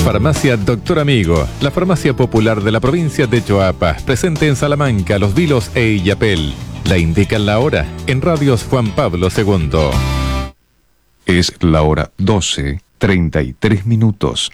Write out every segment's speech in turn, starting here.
Farmacia Doctor Amigo, la farmacia popular de la provincia de Choapa, presente en Salamanca, Los Vilos e Illapel. La indican la hora en Radios Juan Pablo II. Es la hora 12:33.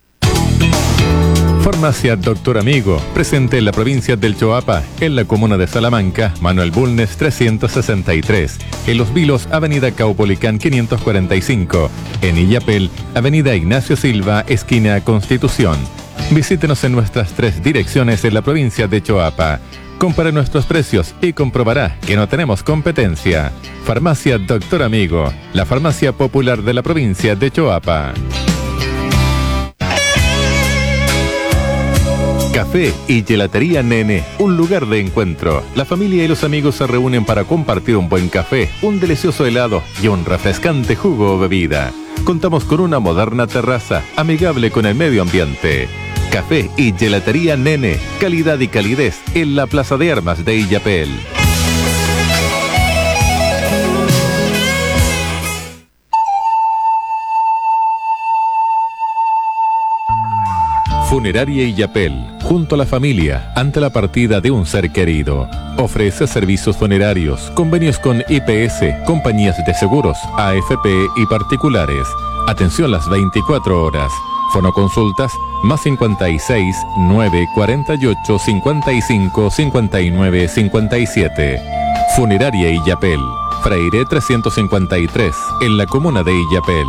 Farmacia Doctor Amigo, presente en la provincia del Choapa, en la comuna de Salamanca, Manuel Bulnes 363, en Los Vilos, Avenida Caupolicán 545, en Illapel, Avenida Ignacio Silva, esquina Constitución. Visítenos en nuestras 3 direcciones en la provincia de Choapa. Compare nuestros precios y comprobará que no tenemos competencia. Farmacia Doctor Amigo, la farmacia popular de la provincia de Choapa. Café y Gelatería Nene, un lugar de encuentro. La familia y los amigos se reúnen para compartir un buen café, un delicioso helado y un refrescante jugo o bebida. Contamos con una moderna terraza, amigable con el medio ambiente. Café y Gelatería Nene, calidad y calidez en la Plaza de Armas de Illapel. Funeraria Illapel, junto a la familia, ante la partida de un ser querido. Ofrece servicios funerarios, convenios con IPS, compañías de seguros, AFP y particulares. Atención las 24 horas. Fonoconsultas más 56 9 48 55 59 57. Funeraria Illapel, Freire 353, en la comuna de Illapel.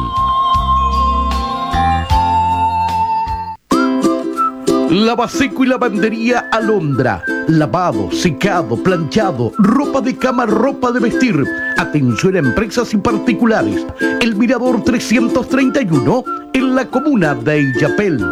Lavaseco y lavandería Alondra. Lavado, secado, planchado, ropa de cama, ropa de vestir. Atención a empresas y particulares. El Mirador 331 en la comuna de Illapel.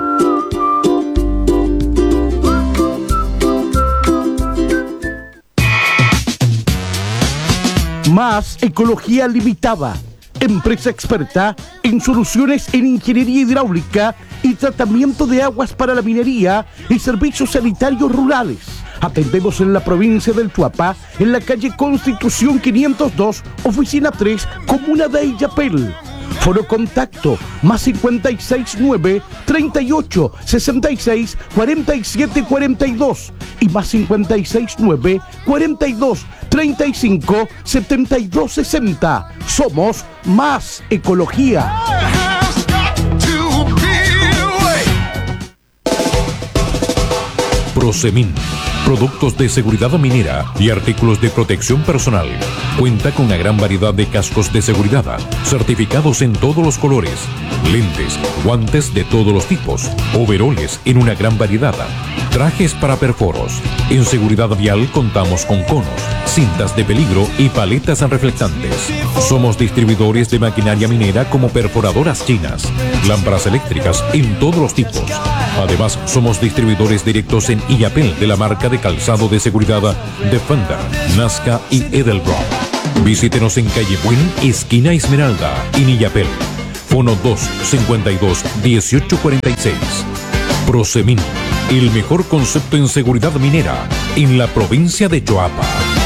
Más Ecología Limitada. Empresa experta en soluciones en ingeniería hidráulica y tratamiento de aguas para la minería y servicios sanitarios rurales. Atendemos en la provincia del Choapa, en la calle Constitución 502, oficina 3, comuna de Illapel. Foro contacto más 569 38 66 47 42 y más 569 42 35 72 60. Somos Más Ecología. Prosemin, productos de seguridad minera y artículos de protección personal. Cuenta con una gran variedad de cascos de seguridad, certificados en todos los colores, lentes, guantes de todos los tipos, overoles en una gran variedad, trajes para perforos. En seguridad vial contamos con conos, cintas de peligro y paletas reflectantes. Somos distribuidores de maquinaria minera como perforadoras chinas, lámparas eléctricas en todos los tipos. Además, somos distribuidores directos en Illapel de la marca de calzado de seguridad Defender, Nazca y Edelbrock. Visítenos en calle Buen, esquina Esmeralda, en Illapel. Fono 252-1846. Prosemin, el mejor concepto en seguridad minera en la provincia de Choapa.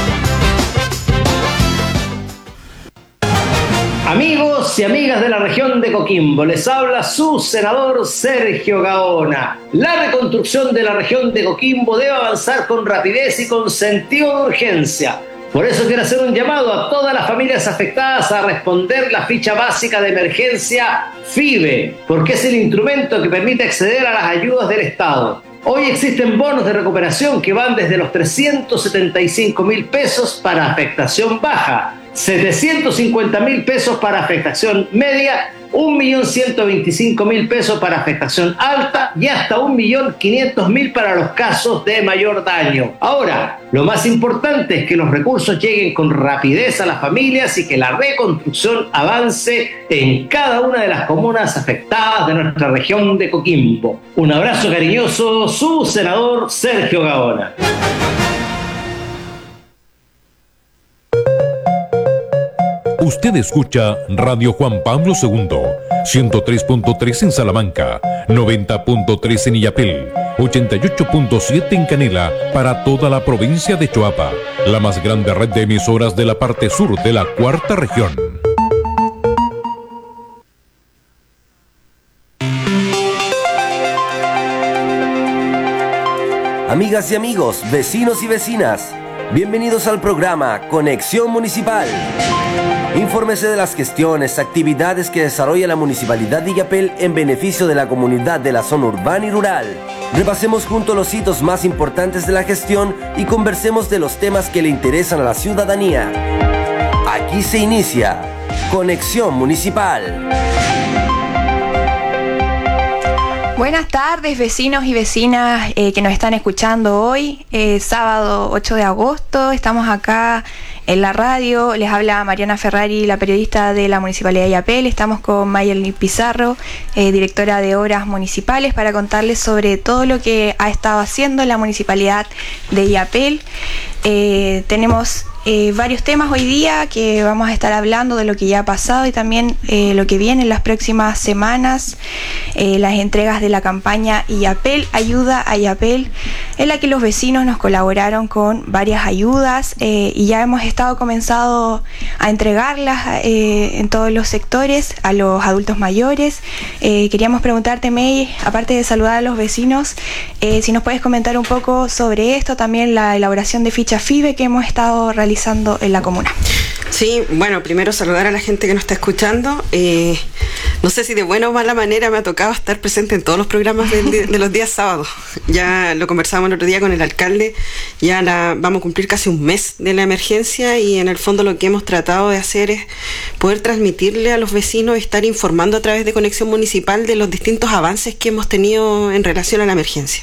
Amigos y amigas de la región de Coquimbo, les habla su senador Sergio Gaona. La reconstrucción de la región de Coquimbo debe avanzar con rapidez y con sentido de urgencia. Por eso quiero hacer un llamado a todas las familias afectadas a responder la ficha básica de emergencia FIBE, porque es el instrumento que permite acceder a las ayudas del Estado. Hoy existen bonos de recuperación que van desde los 375.000 pesos para afectación baja, 750.000 pesos para afectación media, 1.125.000 pesos para afectación alta y hasta 1.500.000 para los casos de mayor daño. Ahora, lo más importante es que los recursos lleguen con rapidez a las familias y que la reconstrucción avance en cada una de las comunas afectadas de nuestra región de Coquimbo. Un abrazo cariñoso, su senador Sergio Gaona. Usted escucha Radio Juan Pablo II, 103.3 en Salamanca, 90.3 en Illapel, 88.7 en Canela, para toda la provincia de Choapa, la más grande red de emisoras de la parte sur de la cuarta región. Amigas y amigos, vecinos y vecinas, bienvenidos al programa Conexión Municipal. Infórmese de las gestiones, actividades que desarrolla la Municipalidad de Illapel en beneficio de la comunidad de la zona urbana y rural. Repasemos juntos los hitos más importantes de la gestión y conversemos de los temas que le interesan a la ciudadanía. Aquí se inicia Conexión Municipal. Buenas tardes, vecinos y vecinas que nos están escuchando hoy, sábado 8 de agosto. Estamos acá en la radio. Les habla Mariana Ferrari, la periodista de la Municipalidad de Illapel. Estamos con Mayerly Pizarro, directora de Obras Municipales, para contarles sobre todo lo que ha estado haciendo la Municipalidad de Illapel. Tenemos varios temas hoy día que vamos a estar hablando de lo que ya ha pasado y también lo que viene en las próximas semanas, las entregas de la campaña Illapel Ayuda a Illapel, en la que los vecinos nos colaboraron con varias ayudas y ya hemos comenzado a entregarlas en todos los sectores a los adultos mayores. Queríamos preguntarte, May, aparte de saludar a los vecinos, si nos puedes comentar un poco sobre esto, también la elaboración de fichas FIBE que hemos estado realizando en la comuna. Sí, bueno, primero saludar a la gente que nos está escuchando. No sé si de buena o mala manera me ha tocado estar presente en todos los programas de los días sábados. Ya lo conversamos el otro día con el alcalde, vamos a cumplir casi un mes de la emergencia y en el fondo lo que hemos tratado de hacer es poder transmitirle a los vecinos, estar informando a través de Conexión Municipal de los distintos avances que hemos tenido en relación a la emergencia.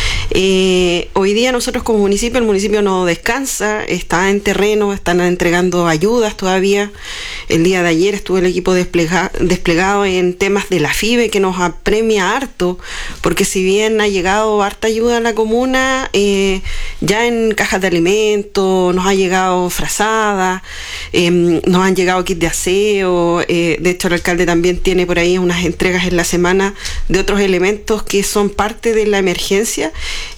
Hoy día nosotros como municipio, el municipio no descansa, está en terreno, están entregando ayudas todavía. El día de ayer estuvo el equipo desplegado en temas de la FIBE, que nos apremia harto, porque si bien ha llegado harta ayuda a la comuna, ya en cajas de alimentos, nos ha llegado frazada, nos han llegado kits de aseo, de hecho el alcalde también tiene por ahí unas entregas en la semana de otros elementos que son parte de la emergencia.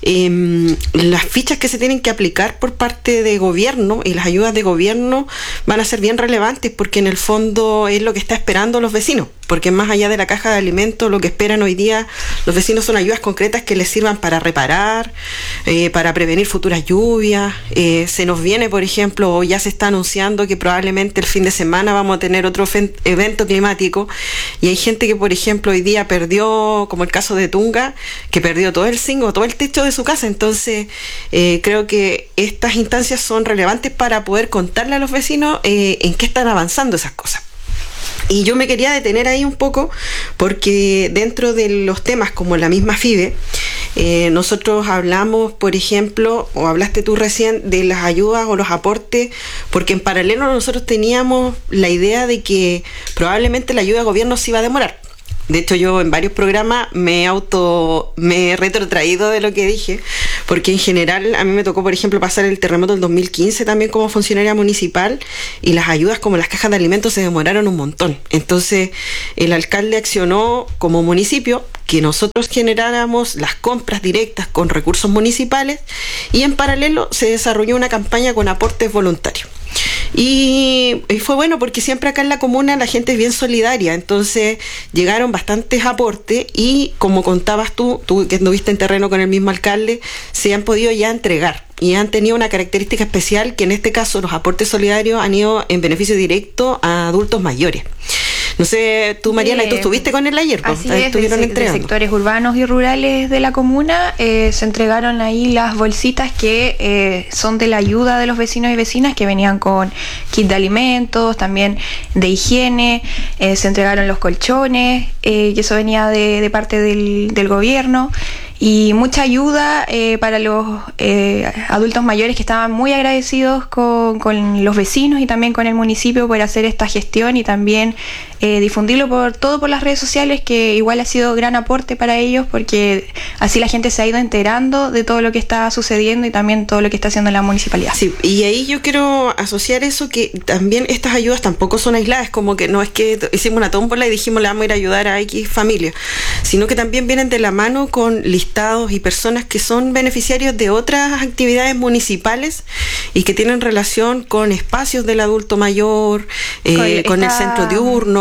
Las fichas que se tienen que aplicar por parte de gobierno y las ayudas de gobierno van a ser bien relevantes, porque en el fondo es lo que está esperando los vecinos, porque más allá de la caja de alimentos, lo que esperan hoy día los vecinos son ayudas concretas que les sirvan para reparar, para prevenir futuras lluvias. Se nos viene, por ejemplo, o ya se está anunciando que probablemente el fin de semana vamos a tener otro evento climático, y hay gente que, por ejemplo, hoy día perdió, como el caso de Tunga, que perdió todo el zinc o todo el techo de su casa. Entonces creo que estas instancias son relevantes para poder contarle a los vecinos en qué están avanzando esas cosas. Y yo me quería detener ahí un poco, porque dentro de los temas como la misma FIBE, nosotros hablamos, por ejemplo, o hablaste tú recién, de las ayudas o los aportes, porque en paralelo nosotros teníamos la idea de que probablemente la ayuda de gobierno se iba a demorar. De hecho, yo en varios programas me he retrotraído de lo que dije, porque en general a mí me tocó, por ejemplo, pasar el terremoto del 2015 también como funcionaria municipal, y las ayudas como las cajas de alimentos se demoraron un montón. Entonces el alcalde accionó como municipio que nosotros generáramos las compras directas con recursos municipales, y en paralelo se desarrolló una campaña con aportes voluntarios. Y fue bueno, porque siempre acá en la comuna la gente es bien solidaria, entonces llegaron bastantes aportes, y como contabas tú que estuviste en terreno con el mismo alcalde, se han podido ya entregar y han tenido una característica especial, que en este caso los aportes solidarios han ido en beneficio directo a adultos mayores. No sé, tú, Mariana, tú estuviste con él ayer, así es, de sectores urbanos y rurales de la comuna, se entregaron ahí las bolsitas que son de la ayuda de los vecinos y vecinas, que venían con kit de alimentos, también de higiene, se entregaron los colchones, que eso venía de parte del gobierno, y mucha ayuda para los adultos mayores, que estaban muy agradecidos con los vecinos y también con el municipio por hacer esta gestión, y también difundirlo por las redes sociales, que igual ha sido gran aporte para ellos, porque así la gente se ha ido enterando de todo lo que está sucediendo y también todo lo que está haciendo la municipalidad. Sí, y ahí yo quiero asociar eso, que también estas ayudas tampoco son aisladas, como que no es que hicimos una tómbola y dijimos le vamos a ir a ayudar a X familia, sino que también vienen de la mano con listados y personas que son beneficiarios de otras actividades municipales y que tienen relación con espacios del adulto mayor, con el centro diurno.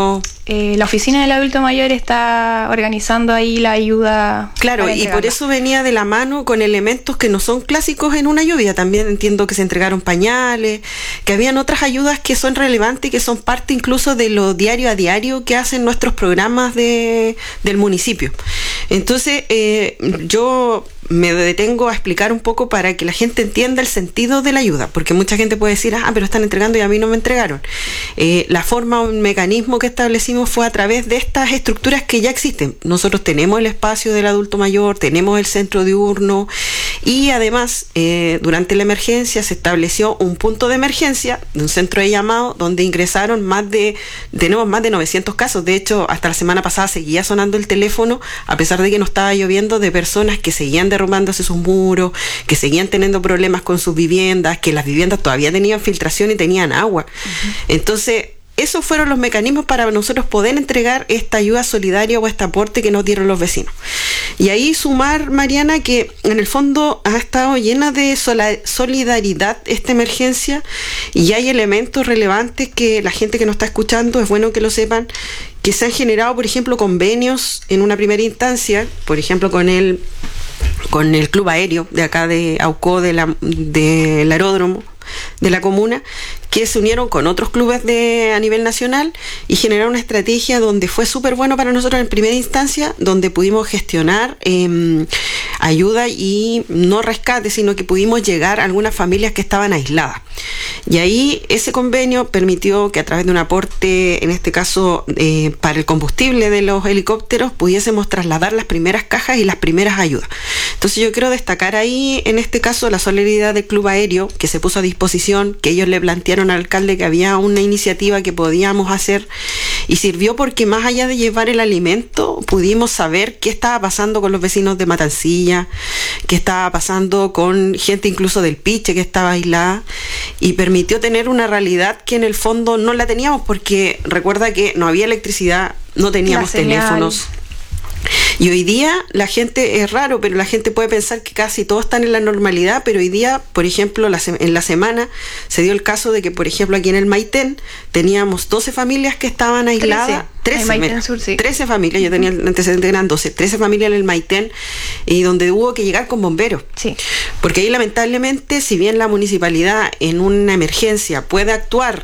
la oficina del adulto mayor está organizando ahí la ayuda. Claro, y por eso venía de la mano con elementos que no son clásicos en una lluvia. También entiendo que se entregaron pañales, que habían otras ayudas que son relevantes y que son parte incluso de lo diario a diario que hacen nuestros programas del municipio. Entonces, yo me detengo a explicar un poco para que la gente entienda el sentido de la ayuda, porque mucha gente puede decir, pero están entregando y a mí no me entregaron. La forma o el mecanismo que establecimos fue a través de estas estructuras que ya existen. Nosotros tenemos el espacio del adulto mayor, tenemos el centro diurno y además durante la emergencia se estableció un punto de emergencia, un centro de llamado donde ingresaron tenemos más de 900 casos. De hecho, hasta la semana pasada seguía sonando el teléfono, a pesar de que no estaba lloviendo, de personas que seguían derrumbándose sus muros, que seguían teniendo problemas con sus viviendas, que las viviendas todavía tenían filtración y tenían agua. Entonces, esos fueron los mecanismos para nosotros poder entregar esta ayuda solidaria o este aporte que nos dieron los vecinos. Y ahí sumar, Mariana, que en el fondo ha estado llena de solidaridad esta emergencia y hay elementos relevantes que la gente que nos está escuchando, es bueno que lo sepan, que se han generado, por ejemplo, convenios en una primera instancia, por ejemplo, con el club aéreo de acá de Aucó, del aeródromo de la comuna, que se unieron con otros clubes a nivel nacional y generaron una estrategia donde fue súper bueno para nosotros en primera instancia, donde pudimos gestionar ayuda y no rescate, sino que pudimos llegar a algunas familias que estaban aisladas. Y ahí ese convenio permitió que a través de un aporte, en este caso para el combustible de los helicópteros, pudiésemos trasladar las primeras cajas y las primeras ayudas. Entonces yo quiero destacar ahí, en este caso, la solidaridad del Club Aéreo, que se puso a disposición, que ellos le plantearon al alcalde que había una iniciativa que podíamos hacer y sirvió porque más allá de llevar el alimento, pudimos saber qué estaba pasando con los vecinos de Matancilla, qué estaba pasando con gente incluso del Piche que estaba aislada, y permitió tener una realidad que en el fondo no la teníamos, porque recuerda que no había electricidad, no teníamos teléfonos. Y hoy día la gente, es raro, pero la gente puede pensar que casi todos están en la normalidad, pero hoy día, por ejemplo, en la semana se dio el caso de que, por ejemplo, aquí en el Maitén teníamos 12 familias que estaban aisladas. 13 familias, yo tenía el antecedente, eran 13 familias en el Maitén, y donde hubo que llegar con bomberos. Sí. Porque ahí lamentablemente, si bien la municipalidad en una emergencia puede actuar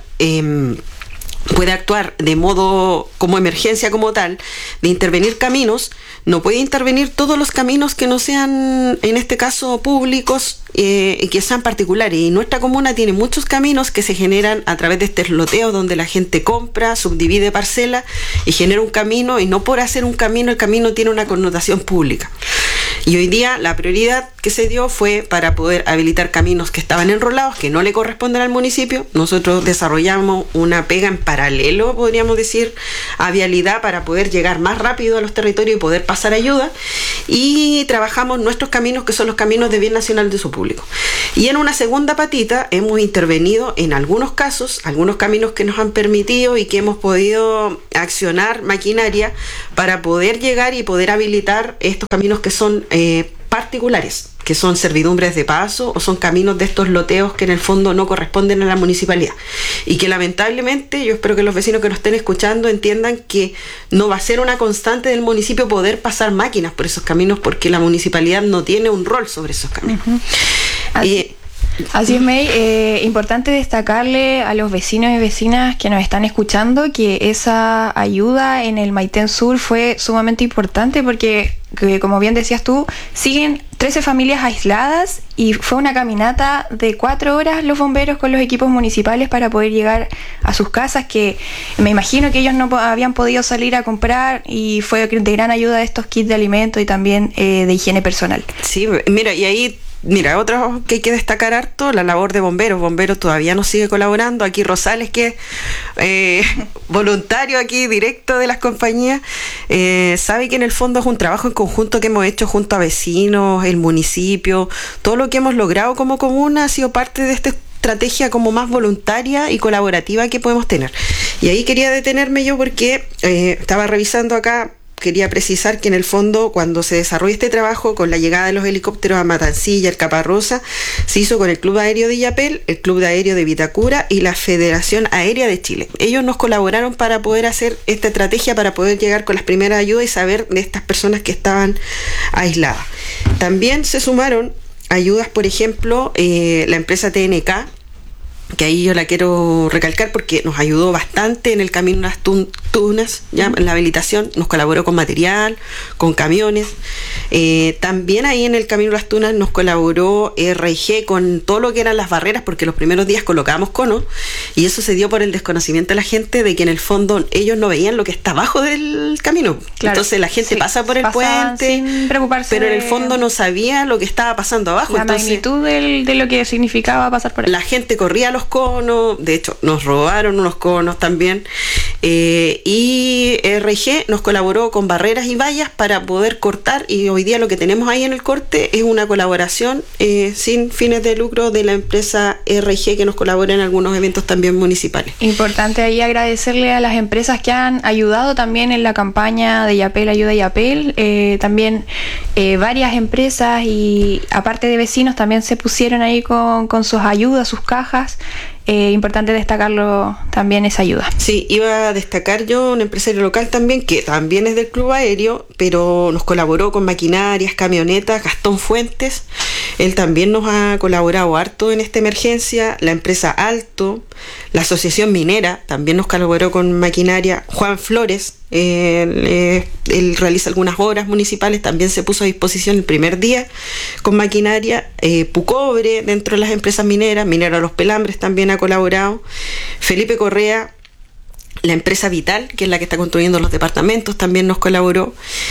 de modo como emergencia como tal, de intervenir caminos, no puede intervenir todos los caminos que no sean, en este caso, públicos y que sean particulares. Y nuestra comuna tiene muchos caminos que se generan a través de este loteo, donde la gente compra, subdivide parcela y genera un camino, y no por hacer un camino, el camino tiene una connotación pública. Y hoy día la prioridad que se dio fue para poder habilitar caminos que estaban enrolados, que no le corresponden al municipio. Nosotros desarrollamos una pega en paralelo, podríamos decir, a vialidad, para poder llegar más rápido a los territorios y poder pasar ayuda. Y trabajamos nuestros caminos, que son los caminos de bien nacional de uso público. Y en una segunda patita hemos intervenido en algunos casos, algunos caminos que nos han permitido y que hemos podido accionar maquinaria para poder llegar y poder habilitar estos caminos que son particulares, que son servidumbres de paso o son caminos de estos loteos que en el fondo no corresponden a la municipalidad, y que lamentablemente yo espero que los vecinos que nos estén escuchando entiendan que no va a ser una constante del municipio poder pasar máquinas por esos caminos, porque la municipalidad no tiene un rol sobre esos caminos. Así es, May. Importante destacarle a los vecinos y vecinas que nos están escuchando que esa ayuda en el Maitén Sur fue sumamente importante porque, como bien decías tú, siguen 13 familias aisladas y fue una caminata de 4 horas los bomberos con los equipos municipales para poder llegar a sus casas, que me imagino que ellos no habían podido salir a comprar, y fue de gran ayuda estos kits de alimentos y también de higiene personal. Sí, mira, y ahí... Mira, otro que hay que destacar harto, la labor de bomberos. Bomberos todavía nos sigue colaborando. Aquí Rosales, que es voluntario aquí, directo de las compañías, sabe que en el fondo es un trabajo en conjunto que hemos hecho junto a vecinos, el municipio. Todo lo que hemos logrado como comuna ha sido parte de esta estrategia como más voluntaria y colaborativa que podemos tener. Y ahí quería detenerme yo porque estaba revisando acá quería precisar que en el fondo cuando se desarrolla este trabajo con la llegada de los helicópteros a Matancilla, el Caparrosa, se hizo con el Club Aéreo de Illapel, el Club Aéreo de Vitacura y la Federación Aérea de Chile. Ellos nos colaboraron para poder hacer esta estrategia, para poder llegar con las primeras ayudas y saber de estas personas que estaban aisladas. También se sumaron ayudas, por ejemplo, la empresa TNK, que ahí yo la quiero recalcar porque nos ayudó bastante en el camino Las Tunas, ya en la habilitación, nos colaboró con material, con camiones. También ahí en el camino Las Tunas nos colaboró RG con todo lo que eran las barreras, porque los primeros días colocábamos conos y eso se dio por el desconocimiento de la gente de que en el fondo ellos no veían lo que está abajo del camino. Claro. Entonces la gente pasa por el puente sin preocuparse, pero en el fondo no sabía lo que estaba pasando abajo. La magnitud de lo que significaba pasar por ahí. La gente corría los conos, de hecho nos robaron unos conos también, y RG nos colaboró con barreras y vallas para poder cortar, y hoy día lo que tenemos ahí en el corte es una colaboración sin fines de lucro de la empresa RG, que nos colabora en algunos eventos también municipales. Importante ahí agradecerle a las empresas que han ayudado también en la campaña de Illapel Ayuda Illapel, también varias empresas y aparte de vecinos también se pusieron ahí con sus ayudas, sus cajas. Importante destacarlo también esa ayuda. Sí, iba a destacar yo un empresario local también, que también es del Club Aéreo, pero nos colaboró con maquinarias, camionetas, Gastón Fuentes. Él también nos ha colaborado harto en esta emergencia. La empresa Alto, la Asociación Minera también nos colaboró con maquinaria. Juan Flores, él realiza algunas obras municipales, también se puso a disposición el primer día con maquinaria. Pucobre, dentro de las empresas mineras, Minera Los Pelambres también ha colaborado. Felipe Correa, la empresa Vital, que es la que está construyendo los departamentos, también nos colaboró.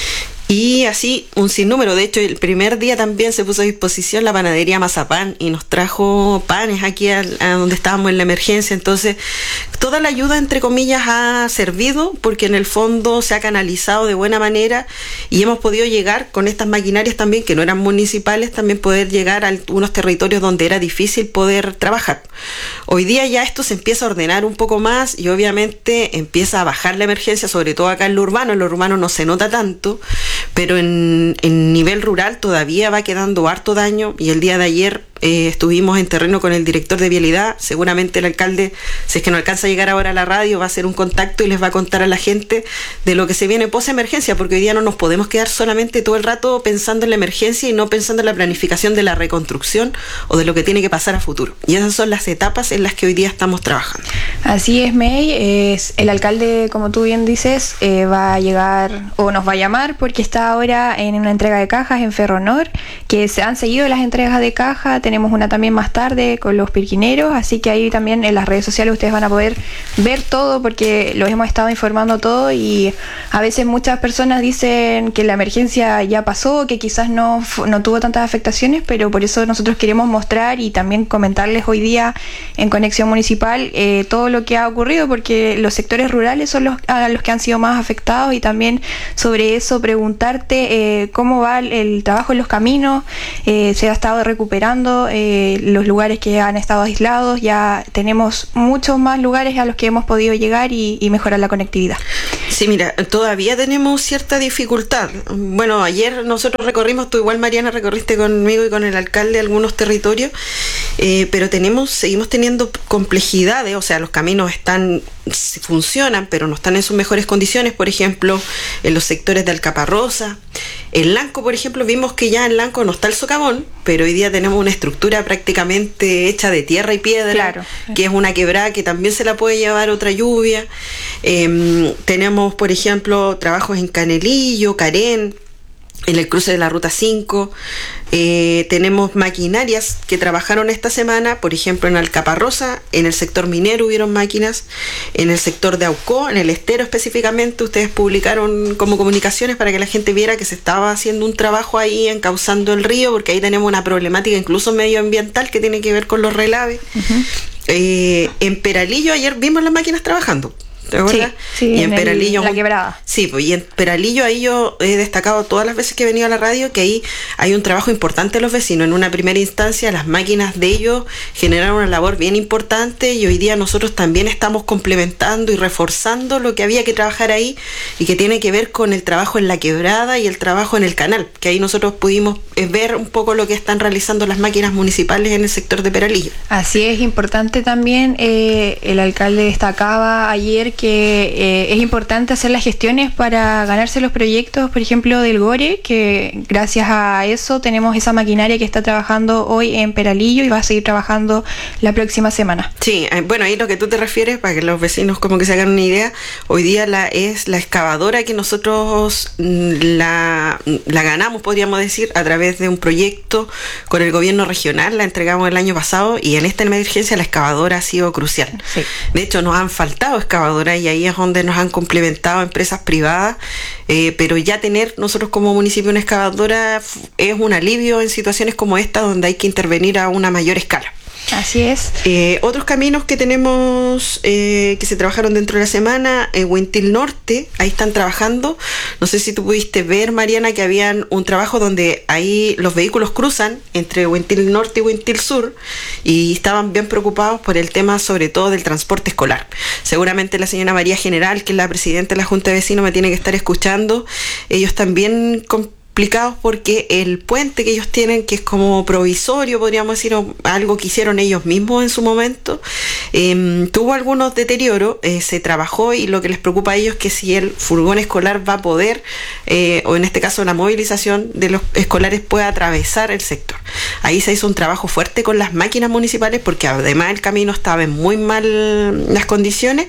Y así un sinnúmero. De hecho, el primer día también se puso a disposición la panadería Mazapán y nos trajo panes aquí a donde estábamos en la emergencia. Entonces, toda la ayuda, entre comillas, ha servido porque en el fondo se ha canalizado de buena manera y hemos podido llegar con estas maquinarias también, que no eran municipales, también poder llegar a algunos territorios donde era difícil poder trabajar. Hoy día ya esto se empieza a ordenar un poco más y obviamente empieza a bajar la emergencia, sobre todo acá en lo urbano. En lo urbano no se nota tanto, pero en nivel rural todavía va quedando harto daño, y el día de ayer estuvimos en terreno con el director de vialidad. Seguramente el alcalde, si es que no alcanza a llegar ahora a la radio, va a hacer un contacto y les va a contar a la gente de lo que se viene post emergencia, porque hoy día no nos podemos quedar solamente todo el rato pensando en la emergencia y no pensando en la planificación de la reconstrucción o de lo que tiene que pasar a futuro, y esas son las etapas en las que hoy día estamos trabajando. Así es, May. El alcalde, como tú bien dices, va a llegar o nos va a llamar porque está ahora en una entrega de cajas en Ferronor, que se han seguido las entregas de caja. Tenemos una también más tarde con los pirquineros, así que ahí también en las redes sociales ustedes van a poder ver todo porque los hemos estado informando todo, y a veces muchas personas dicen que la emergencia ya pasó, que quizás no tuvo tantas afectaciones, pero por eso nosotros queremos mostrar y también comentarles hoy día en Conexión Municipal todo lo que ha ocurrido, porque los sectores rurales son los que han sido más afectados, y también sobre eso preguntarte cómo va el trabajo en los caminos. Se ha estado recuperando los lugares que han estado aislados, ya tenemos muchos más lugares a los que hemos podido llegar y mejorar la conectividad. Sí, mira, todavía tenemos cierta dificultad. Bueno, ayer nosotros recorrimos, tú igual, Mariana, recorriste conmigo y con el alcalde algunos territorios, pero seguimos teniendo complejidades. O sea, los caminos funcionan, pero no están en sus mejores condiciones. Por ejemplo, en los sectores de Alcaparrosa, en Lanco, por ejemplo, vimos que ya en Lanco no está el socavón, pero hoy día tenemos una estructura prácticamente hecha de tierra y piedra, claro, que es una quebrada que también se la puede llevar otra lluvia. Tenemos, por ejemplo, trabajos en Canelillo, Carén, en el cruce de la Ruta 5. Tenemos maquinarias que trabajaron esta semana, por ejemplo en Alcaparrosa, en el sector minero hubieron máquinas, en el sector de Aucó, en el estero específicamente, ustedes publicaron como comunicaciones para que la gente viera que se estaba haciendo un trabajo ahí encauzando el río, porque ahí tenemos una problemática incluso medioambiental que tiene que ver con los relaves. En Peralillo ayer vimos las máquinas trabajando, ¿te acuerdas? Sí, y en Peralillo, La Quebrada. Sí, pues, y en Peralillo ahí yo he destacado todas las veces que he venido a la radio que ahí hay un trabajo importante de los vecinos. En una primera instancia las máquinas de ellos generaron una labor bien importante y hoy día nosotros también estamos complementando y reforzando lo que había que trabajar ahí y que tiene que ver con el trabajo en La Quebrada y el trabajo en el canal, que ahí nosotros pudimos ver un poco lo que están realizando las máquinas municipales en el sector de Peralillo. Así es, importante también, el alcalde destacaba ayer que es importante hacer las gestiones para ganarse los proyectos, por ejemplo, del GORE, que gracias a eso tenemos esa maquinaria que está trabajando hoy en Peralillo y va a seguir trabajando la próxima semana. Sí, bueno, ahí lo que tú te refieres, para que los vecinos como que se hagan una idea, hoy día es la excavadora que nosotros la ganamos, podríamos decir, a través de un proyecto con el gobierno regional, la entregamos el año pasado y en esta emergencia la excavadora ha sido crucial. Sí. De hecho, nos han faltado excavadoras y ahí es donde nos han complementado empresas privadas, pero ya tener nosotros como municipio una excavadora es un alivio en situaciones como esta donde hay que intervenir a una mayor escala. Así es. Otros caminos que tenemos que se trabajaron dentro de la semana, Huentil Norte, ahí están trabajando. No sé si tú pudiste ver, Mariana, que habían un trabajo donde ahí los vehículos cruzan entre Huentil Norte y Huentil Sur y estaban bien preocupados por el tema sobre todo del transporte escolar. Seguramente la señora María General, que es la presidenta de la Junta de Vecinos, me tiene que estar escuchando. Ellos también complicados porque el puente que ellos tienen, que es como provisorio, podríamos decir, algo que hicieron ellos mismos en su momento, tuvo algunos deterioros, se trabajó y lo que les preocupa a ellos es que si el furgón escolar va a poder, o en este caso la movilización de los escolares pueda atravesar el sector. Ahí se hizo un trabajo fuerte con las máquinas municipales porque además el camino estaba en muy mal las condiciones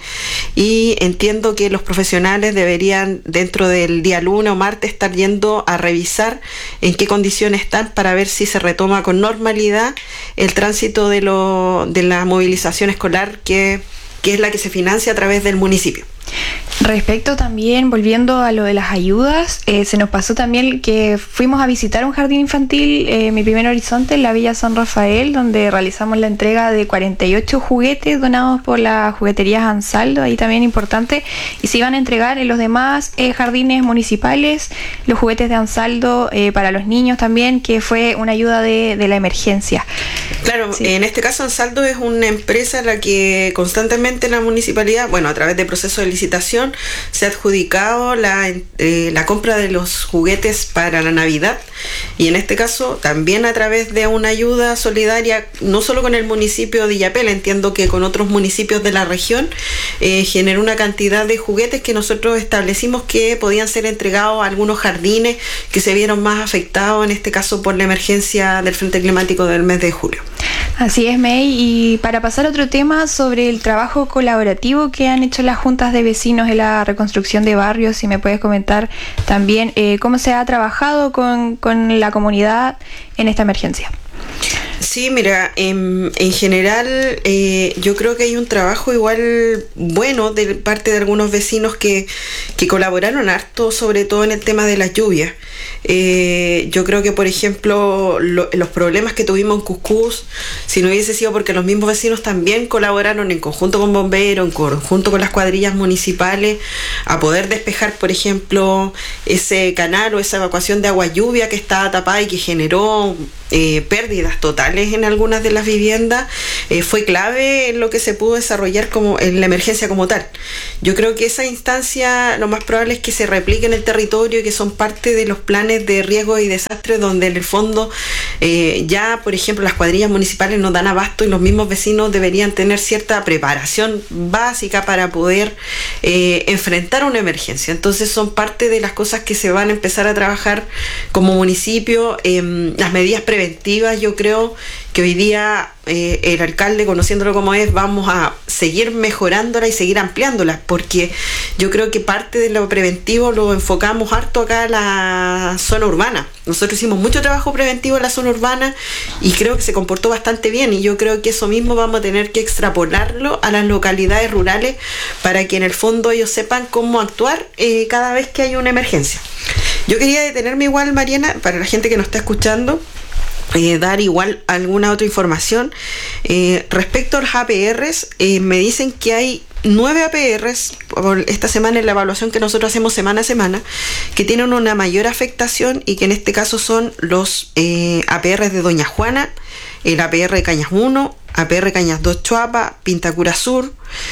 y entiendo que los profesionales deberían dentro del día lunes o martes estar yendo a revisar en qué condiciones están para ver si se retoma con normalidad el tránsito de la movilización escolar que es la que se financia a través del municipio. Respecto también, volviendo a lo de las ayudas, se nos pasó también que fuimos a visitar un jardín infantil, Mi Primer Horizonte, en la Villa San Rafael, donde realizamos la entrega de 48 juguetes donados por las jugueterías Ansaldo, ahí también importante, y se iban a entregar en los demás jardines municipales los juguetes de Ansaldo para los niños también, que fue una ayuda de la emergencia. Claro, sí. En este caso Ansaldo es una empresa a la que constantemente la municipalidad, bueno, a través de proceso de licitación, se ha adjudicado la compra de los juguetes para la Navidad y en este caso también a través de una ayuda solidaria, no solo con el municipio de Illapel, entiendo que con otros municipios de la región, generó una cantidad de juguetes que nosotros establecimos que podían ser entregados a algunos jardines que se vieron más afectados, en este caso por la emergencia del Frente Climático del mes de julio. Así es, May, y para pasar a otro tema sobre el trabajo colaborativo que han hecho las juntas de vecinos en la reconstrucción de barrios, si me puedes comentar también cómo se ha trabajado con la comunidad en esta emergencia. Sí, mira, en general yo creo que hay un trabajo igual bueno de parte de algunos vecinos que colaboraron harto, sobre todo en el tema de las lluvias. Yo creo que, por ejemplo, los problemas que tuvimos en Cuscús, si no hubiese sido porque los mismos vecinos también colaboraron en conjunto con bomberos, en conjunto con las cuadrillas municipales, a poder despejar, por ejemplo, ese canal o esa evacuación de agua lluvia que estaba tapada y que generó pérdidas totales en algunas de las viviendas, fue clave en lo que se pudo desarrollar como en la emergencia como tal. Yo creo que esa instancia lo más probable es que se replique en el territorio y que son parte de los planes de riesgo y desastre donde en el fondo ya, por ejemplo, las cuadrillas municipales no dan abasto y los mismos vecinos deberían tener cierta preparación básica para poder enfrentar una emergencia. Entonces son parte de las cosas que se van a empezar a trabajar como municipio, las medidas preventivas. Yo creo que hoy día el alcalde, conociéndolo como es, vamos a seguir mejorándola y seguir ampliándola, porque yo creo que parte de lo preventivo lo enfocamos harto acá en la zona urbana. Nosotros hicimos mucho trabajo preventivo en la zona urbana y creo que se comportó bastante bien, y yo creo que eso mismo vamos a tener que extrapolarlo a las localidades rurales para que en el fondo ellos sepan cómo actuar cada vez que hay una emergencia. Yo quería detenerme igual, Mariana, para la gente que nos está escuchando, dar igual alguna otra información respecto a los APRs. Me dicen que hay 9 APRs por esta semana en la evaluación que nosotros hacemos semana a semana, que tienen una mayor afectación y que en este caso son los APRs de Doña Juana, el APR de Cañas 1, APR Cañas 2 Choapa, Pintacura Sur,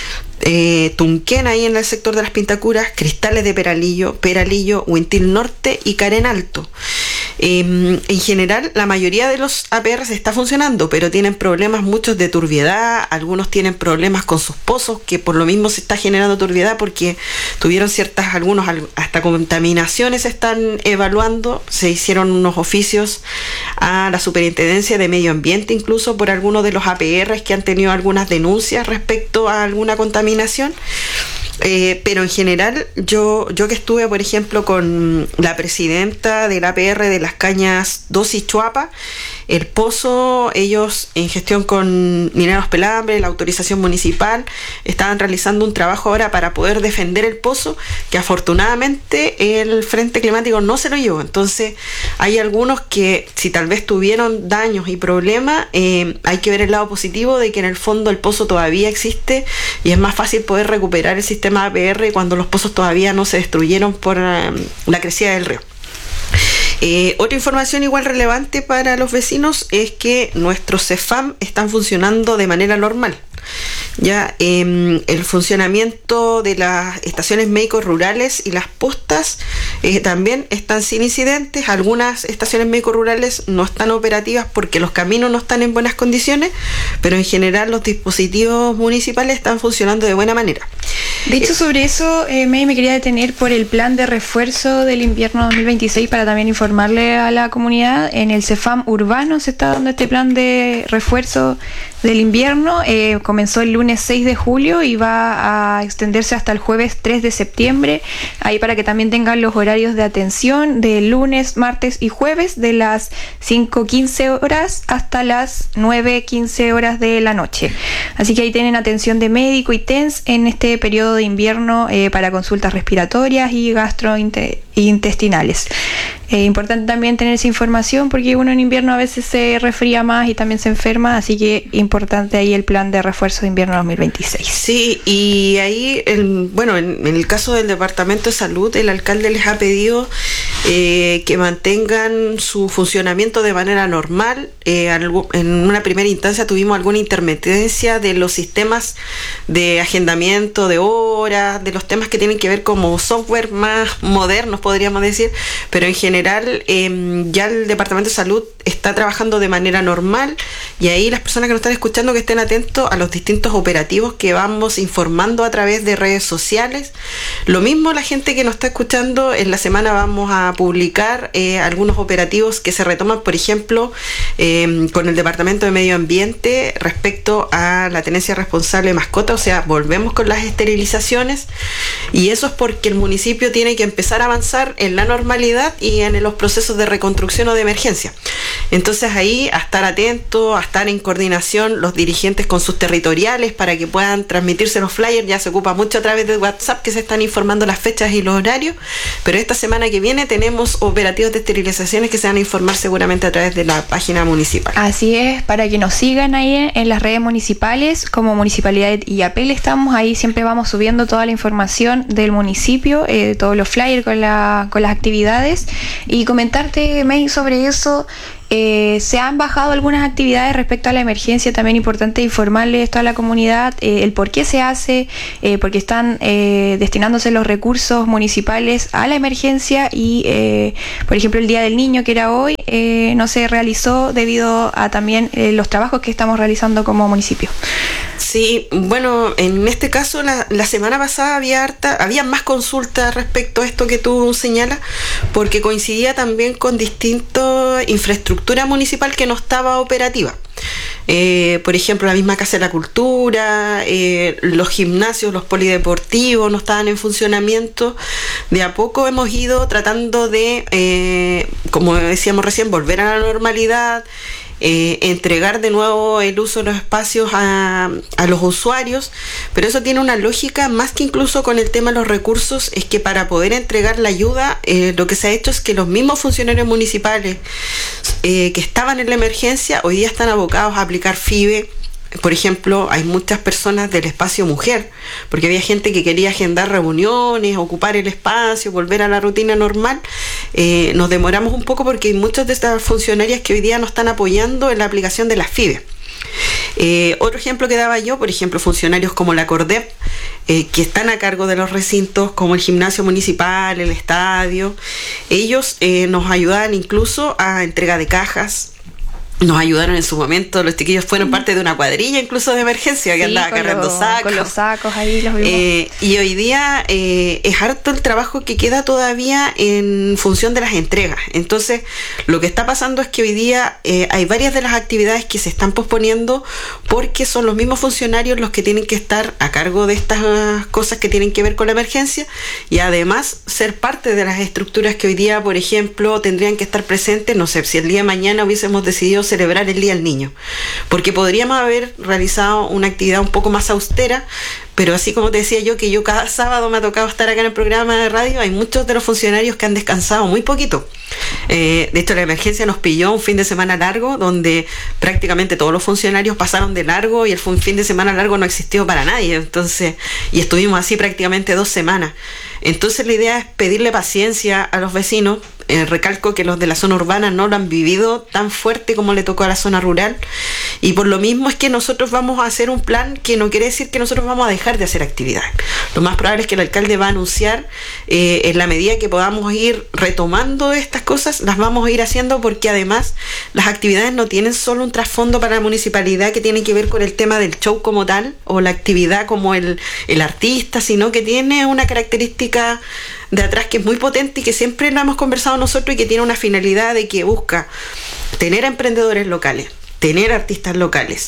Tunquén ahí en el sector de las Pintacuras, Cristales de Peralillo, Huintil Norte y Carén Alto. En general, la mayoría de los APRs está funcionando, pero tienen problemas muchos de turbiedad, algunos tienen problemas con sus pozos, que por lo mismo se está generando turbiedad porque tuvieron algunos hasta contaminaciones se están evaluando, se hicieron unos oficios a la Superintendencia de Medio Ambiente incluso por algunos de los APRs que han tenido algunas denuncias respecto a alguna contaminación. Pero en general, yo que estuve, por ejemplo, con la presidenta del APR de las Cañas 2 y Choapa, el pozo, ellos en gestión con Mineros Pelambre, la autorización municipal, estaban realizando un trabajo ahora para poder defender el pozo, que afortunadamente el Frente Climático no se lo llevó. Entonces hay algunos que si tal vez tuvieron daños y problemas, hay que ver el lado positivo de que en el fondo el pozo todavía existe y es más fácil poder recuperar el sistema APR cuando los pozos todavía no se destruyeron por la crecida del río. Otra información igual relevante para los vecinos es que nuestros CEFAM están funcionando de manera normal. Ya el funcionamiento de las estaciones médicos rurales y las postas también están sin incidentes. Algunas estaciones médicos rurales no están operativas porque los caminos no están en buenas condiciones, pero en general los dispositivos municipales están funcionando de buena manera. De hecho, sobre eso, me quería detener por el plan de refuerzo del invierno 2026 para también informarle a la comunidad. En el CEFAM urbano se está dando este plan de refuerzo del invierno. Comenzó el lunes 6 de julio y va a extenderse hasta el jueves 3 de septiembre. Ahí para que también tengan los horarios de atención de lunes, martes y jueves de las 5:15 horas hasta las 9:15 horas de la noche. Así que ahí tienen atención de médico y TENS en este periodo de invierno para consultas respiratorias y gastrointestinales. Importante también tener esa información porque uno en invierno a veces se resfría más y también se enferma, así que importante ahí el plan de refuerzo de invierno 2026. Sí, y ahí, en el caso del Departamento de Salud, el alcalde les ha pedido que mantengan su funcionamiento de manera normal. En una primera instancia tuvimos alguna intermitencia de los sistemas de agendamiento de horas, de los temas que tienen que ver como software más modernos, podríamos decir, pero en general ya el Departamento de Salud está trabajando de manera normal y ahí las personas que nos están escuchando que estén atentos a los distintos operativos que vamos informando a través de redes sociales. Lo mismo la gente que nos está escuchando, en la semana vamos a publicar algunos operativos que se retoman, por ejemplo, con el Departamento de Medio Ambiente respecto a la tenencia responsable de mascotas, o sea, volvemos con las esterilizaciones y eso es porque el municipio tiene que empezar a avanzar en la normalidad y en los procesos de reconstrucción o de emergencia. Entonces ahí a estar atentos, a estar en coordinación los dirigentes con sus territoriales para que puedan transmitirse los flyers. Ya se ocupa mucho a través de WhatsApp que se están informando las fechas y los horarios, pero esta semana que viene tenemos operativos de esterilizaciones que se van a informar seguramente a través de la página municipal. Así es, para que nos sigan ahí en las redes municipales, como Municipalidad de Illapel estamos ahí, siempre vamos subiendo toda la información del municipio, todos los flyers con las actividades. Y comentarte, May, sobre eso. Se han bajado algunas actividades respecto a la emergencia, también importante informarle esto a la comunidad, el por qué se hace, porque están destinándose los recursos municipales a la emergencia y, por ejemplo, el Día del Niño, que era hoy, no se realizó debido a también los trabajos que estamos realizando como municipio. Sí, bueno, en este caso la semana pasada había más consultas respecto a esto que tú señalas, porque coincidía también con distintas infraestructuras municipal que no estaba operativa. Por ejemplo, la misma Casa de la Cultura, los gimnasios, los polideportivos no estaban en funcionamiento. De a poco hemos ido tratando de, como decíamos recién, volver a la normalidad, entregar de nuevo el uso de los espacios a los usuarios, pero eso tiene una lógica más que incluso con el tema de los recursos, es que para poder entregar la ayuda, lo que se ha hecho es que los mismos funcionarios municipales que estaban en la emergencia hoy día están abocados a aplicar FIBE, por ejemplo, hay muchas personas del espacio mujer, porque había gente que quería agendar reuniones, ocupar el espacio, volver a la rutina normal. Nos demoramos un poco porque hay muchas de estas funcionarias que hoy día nos están apoyando en la aplicación de las FIBE. Otro ejemplo que daba yo, por ejemplo, funcionarios como la CORDEP, que están a cargo de los recintos como el gimnasio municipal, el estadio, ellos nos ayudaban incluso a entrega de cajas. Nos ayudaron en su momento, los chiquillos fueron parte de una cuadrilla incluso de emergencia que andaba cargando sacos. Con los sacos ahí los vimos. Y hoy día es harto el trabajo que queda todavía en función de las entregas. Entonces, lo que está pasando es que hoy día hay varias de las actividades que se están posponiendo porque son los mismos funcionarios los que tienen que estar a cargo de estas cosas que tienen que ver con la emergencia y además ser parte de las estructuras que hoy día, por ejemplo, tendrían que estar presentes. No sé, si el día de mañana hubiésemos decidido celebrar el Día del Niño, porque podríamos haber realizado una actividad un poco más austera, pero así como te decía yo, que yo cada sábado me ha tocado estar acá en el programa de radio, hay muchos de los funcionarios que han descansado muy poquito. De hecho, la emergencia nos pilló un fin de semana largo, donde prácticamente todos los funcionarios pasaron de largo y el fin de semana largo no existió para nadie. Entonces, y estuvimos así prácticamente 2 semanas. Entonces la idea es pedirle paciencia a los vecinos. Recalco que los de la zona urbana no lo han vivido tan fuerte como le tocó a la zona rural, y por lo mismo es que nosotros vamos a hacer un plan que no quiere decir que nosotros vamos a dejar de hacer actividades. Lo más probable es que el alcalde va a anunciar en la medida que podamos ir retomando estas cosas, las vamos a ir haciendo, porque además las actividades no tienen solo un trasfondo para la municipalidad que tiene que ver con el tema del show como tal o la actividad como el artista, sino que tiene una característica de atrás que es muy potente y que siempre lo hemos conversado nosotros, y que tiene una finalidad de que busca tener emprendedores locales, tener artistas locales,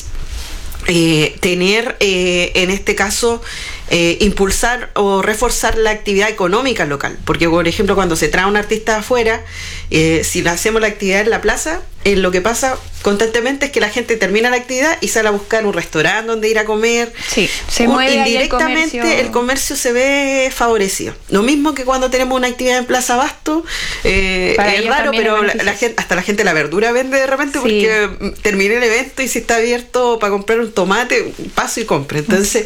tener en este caso impulsar o reforzar la actividad económica local, porque por ejemplo cuando se trae un artista de afuera, si hacemos la actividad en la plaza, lo que pasa constantemente es que la gente termina la actividad y sale a buscar un restaurante donde ir a comer. Sí, se mueve indirectamente el comercio se ve favorecido. Lo mismo que cuando tenemos una actividad en Plaza Abasto, es raro, pero hasta la gente la verdura vende de repente, porque terminé el evento y si está abierto para comprar un tomate, paso y compro. Entonces,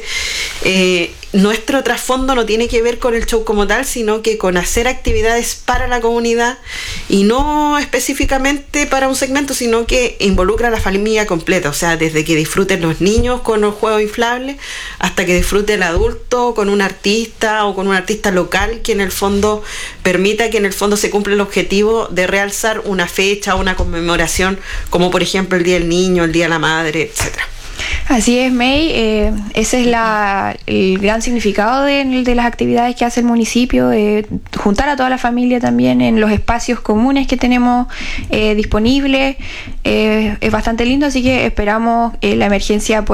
nuestro trasfondo no tiene que ver con el show como tal, sino que con hacer actividades para la comunidad y no específicamente para un segmento, sino que involucra a la familia completa, o sea, desde que disfruten los niños con los juegos inflables hasta que disfrute el adulto con un artista o con un artista local que en el fondo permita que en el fondo se cumpla el objetivo de realzar una fecha o una conmemoración, como por ejemplo el Día del Niño, el Día de la Madre, etcétera. Así es, May. Ese es el gran significado de las actividades que hace el municipio, juntar a toda la familia también en los espacios comunes que tenemos disponibles. Es bastante lindo, así que esperamos la emergencia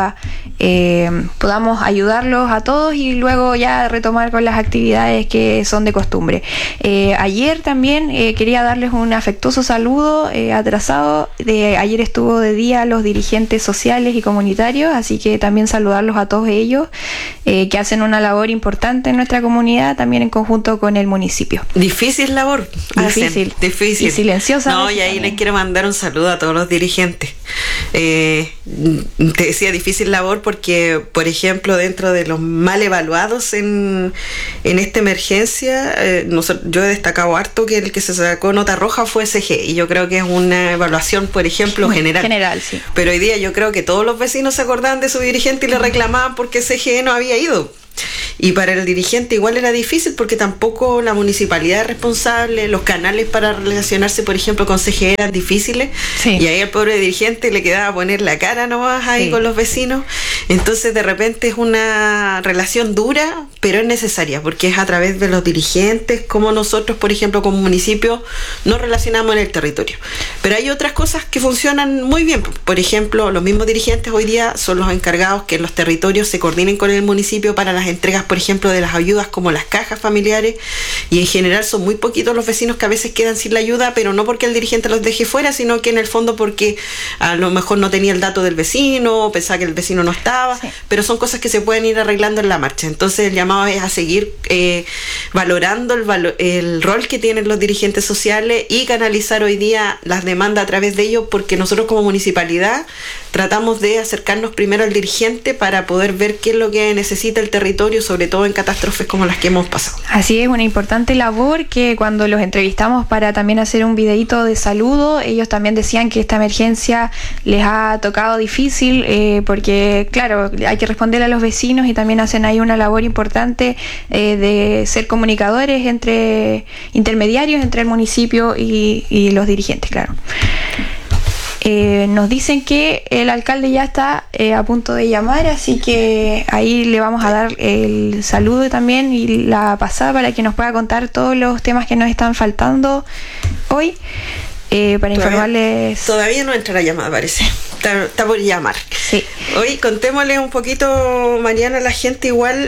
podamos ayudarlos a todos y luego ya retomar con las actividades que son de costumbre. Ayer también quería darles un afectuoso saludo atrasado. Ayer estuvo de día los dirigentes sociales y comunitarios, así que también saludarlos a todos ellos que hacen una labor importante en nuestra comunidad, también en conjunto con el municipio. Difícil labor. Difícil y silenciosa. No, y ahí les quiero mandar un saludo a todos los dirigentes. Te decía difícil labor porque, por ejemplo, dentro de los mal evaluados en esta emergencia, yo he destacado harto que el que se sacó nota roja fue SG, y yo creo que es una evaluación, por ejemplo, general, sí. Pero hoy día yo creo que todos los vecinos se acordaban de su dirigente y le reclamaban porque SG no había ido. Y para el dirigente igual era difícil porque tampoco la municipalidad es responsable, los canales para relacionarse, por ejemplo, con CGE eran difíciles, sí. Y ahí al pobre dirigente le quedaba poner la cara nomás ahí, sí, con los vecinos. Entonces de repente es una relación dura, pero es necesaria porque es a través de los dirigentes como nosotros, por ejemplo, como municipio, nos relacionamos en el territorio. Pero hay otras cosas que funcionan muy bien. Por ejemplo, los mismos dirigentes hoy día son los encargados que en los territorios se coordinen con el municipio para las entregas, por ejemplo, de las ayudas como las cajas familiares, y en general son muy poquitos los vecinos que a veces quedan sin la ayuda, pero no porque el dirigente los deje fuera, sino que en el fondo porque a lo mejor no tenía el dato del vecino, pensaba que el vecino no estaba, sí, pero son cosas que se pueden ir arreglando en la marcha. Entonces el llamado es a seguir valorando el rol que tienen los dirigentes sociales y canalizar hoy día las demandas a través de ellos, porque nosotros como municipalidad tratamos de acercarnos primero al dirigente para poder ver qué es lo que necesita el territorio, sobre todo en catástrofes como las que hemos pasado. Así es, una importante labor que cuando los entrevistamos para también hacer un videíto de saludo, ellos también decían que esta emergencia les ha tocado difícil porque, claro, hay que responder a los vecinos y también hacen ahí una labor importante de ser comunicadores intermediarios entre el municipio y los dirigentes, claro. Nos dicen que el alcalde ya está a punto de llamar, así que ahí le vamos a dar el saludo también y la pasada para que nos pueda contar todos los temas que nos están faltando hoy, para informarles. Todavía no entra la llamada, parece. Está por llamar. Sí. Hoy contémosle un poquito, Mariana, a la gente igual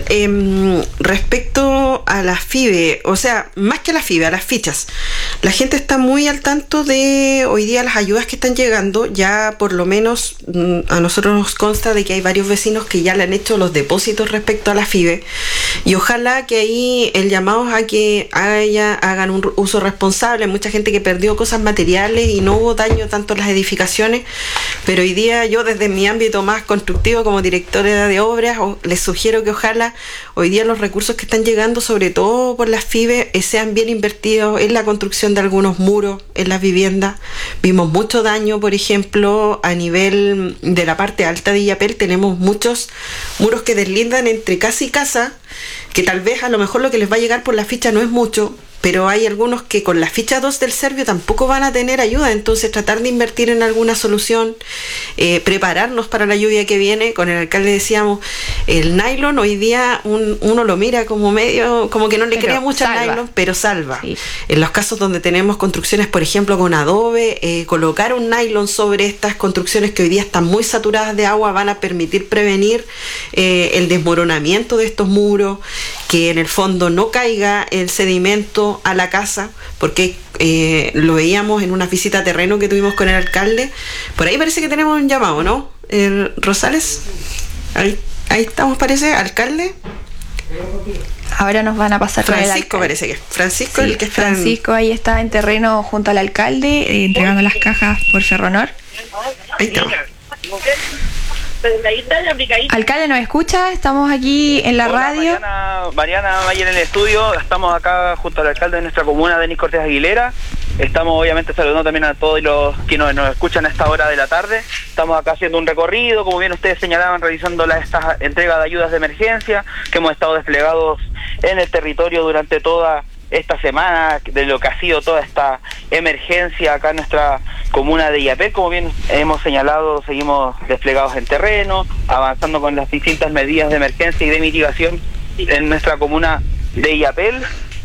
respecto a las FIBE, o sea, más que a las FIBE, a las fichas. La gente está muy al tanto de hoy día las ayudas que están llegando. Ya por lo menos a nosotros nos consta de que hay varios vecinos que ya le han hecho los depósitos respecto a las FIBE, y ojalá que ahí el llamado es a que hagan un uso responsable. Hay mucha gente que perdió cosas materiales y no hubo daño tanto en las edificaciones, pero hoy día yo desde mi ámbito más constructivo como directora de obras les sugiero que ojalá hoy día los recursos que están llegando, sobre todo por las FIBE, sean bien invertidos en la construcción de algunos muros en las viviendas. Vimos mucho daño, por ejemplo, a nivel de la parte alta de Illapel. Tenemos muchos muros que deslindan entre casa y casa, que tal vez a lo mejor lo que les va a llegar por la ficha no es mucho, pero hay algunos que con la ficha 2 del Servio tampoco van a tener ayuda. Entonces tratar de invertir en alguna solución, prepararnos para la lluvia que viene. Con el alcalde decíamos, el nylon hoy día uno lo mira como medio, como que no le crea mucho al nylon, pero salva. Sí. En los casos donde tenemos construcciones, por ejemplo, con adobe, colocar un nylon sobre estas construcciones que hoy día están muy saturadas de agua van a permitir prevenir el desmoronamiento de estos muros, que en el fondo no caiga el sedimento a la casa, porque lo veíamos en una visita a terreno que tuvimos con el alcalde. Por ahí parece que tenemos un llamado, ¿no? Rosales, ahí estamos, parece, alcalde. Ahora nos van a pasar Francisco, parece que Francisco, sí, el que está Francisco ahí está en terreno junto al alcalde, entregando las cajas por Ferronor. Ahí está. Alcalde, ¿nos escucha? Estamos aquí en la radio. Mariana Mayer en el estudio. Estamos acá junto al alcalde de nuestra comuna, Denis Cortés Aguilera. Estamos obviamente saludando también a todos los que nos escuchan a esta hora de la tarde. Estamos acá haciendo un recorrido, como bien ustedes señalaban, realizando esta entrega de ayudas de emergencia que hemos estado desplegados en el territorio durante toda esta semana, de lo que ha sido toda esta emergencia acá en nuestra comuna de Illapel. Como bien hemos señalado, seguimos desplegados en terreno, avanzando con las distintas medidas de emergencia y de mitigación en nuestra comuna de Illapel.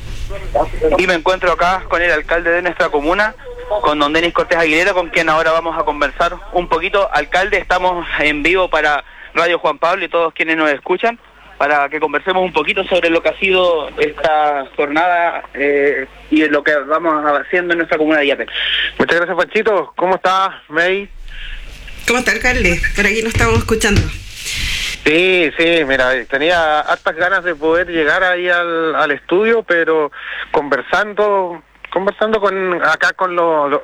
Y me encuentro acá con el alcalde de nuestra comuna, con don Denis Cortés Aguilera, con quien ahora vamos a conversar un poquito. Alcalde, estamos en vivo para Radio Juan Pablo y todos quienes nos escuchan, para que conversemos un poquito sobre lo que ha sido esta jornada y lo que vamos haciendo en nuestra comuna de Illapel. Muchas gracias, Panchito. ¿Cómo está, May? ¿Cómo está, alcalde? Por aquí nos estamos escuchando. Sí, mira, tenía hartas ganas de poder llegar ahí al estudio, pero conversando con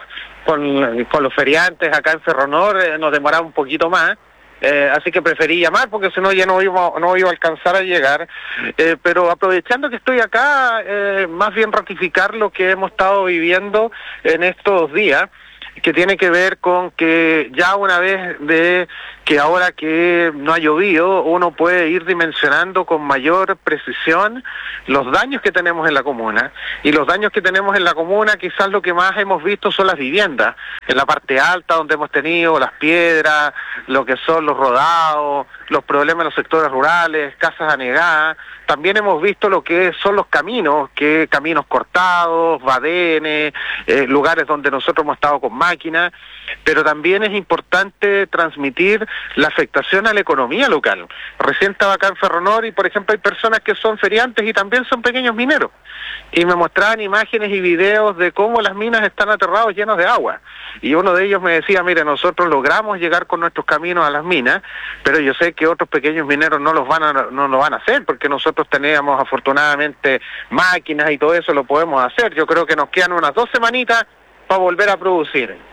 los feriantes acá en Ferronor nos demoraba un poquito más. Así que preferí llamar porque si no ya no iba a alcanzar a llegar, pero aprovechando que estoy acá, más bien ratificar lo que hemos estado viviendo en estos días, que tiene que ver con que ya una vez de que ahora que no ha llovido, uno puede ir dimensionando con mayor precisión los daños que tenemos en la comuna. Y los daños que tenemos en la comuna, quizás lo que más hemos visto son las viviendas, en la parte alta donde hemos tenido las piedras, lo que son los rodados, los problemas en los sectores rurales, casas anegadas. También hemos visto lo que son los caminos, caminos cortados, badenes, lugares donde nosotros hemos estado con máquinas, pero también es importante transmitir la afectación a la economía local. Recién estaba acá en Ferronor y, por ejemplo, hay personas que son feriantes y también son pequeños mineros, y me mostraban imágenes y videos de cómo las minas están aterrados, llenos de agua, y uno de ellos me decía, mire, nosotros logramos llegar con nuestros caminos a las minas, pero yo sé que otros pequeños mineros no lo van a hacer, porque nosotros teníamos afortunadamente máquinas y todo eso lo podemos hacer. Yo creo que nos quedan unas 2 semanitas para volver a producir.